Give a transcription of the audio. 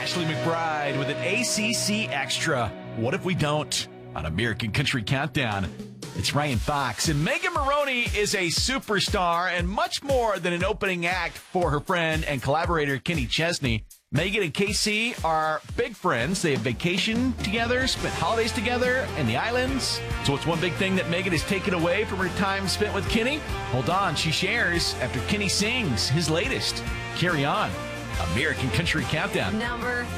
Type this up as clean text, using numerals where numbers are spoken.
Ashley McBride with an ACC Extra. What if we don't? On American Country Countdown. It's Ryan Fox, and Megan Moroney is a superstar and much more than an opening act for her friend and collaborator Kenny Chesney. Megan and KC are big friends. They have vacationed together, spent holidays together in the islands. So what's one big thing that Megan has taken away from her time spent with Kenny? Hold on, she shares after Kenny sings his latest. Carry on. American Country Countdown. Number